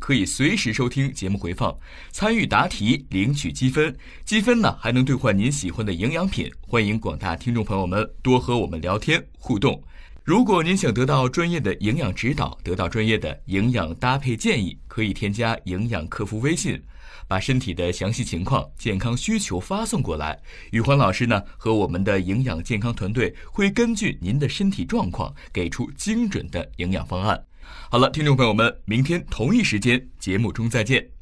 可以随时收听节目回放，参与答题领取积分，积分呢还能兑换您喜欢的营养品。欢迎广大听众朋友们多和我们聊天互动。如果您想得到专业的营养指导，得到专业的营养搭配建议，可以添加营养客服微信，把身体的详细情况、健康需求发送过来。宇欢老师呢和我们的营养健康团队会根据您的身体状况给出精准的营养方案。好了，听众朋友们，明天同一时间节目中再见。